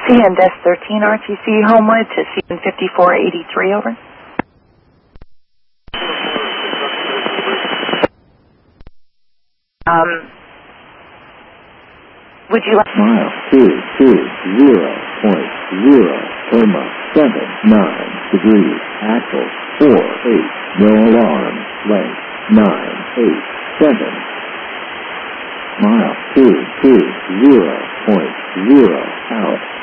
CN Desk 13 RTC Homewood to CN 5483, over. Would you like... Mile 220.079 degrees, axle 48, no alarm, length 987. Mile 220.0 out.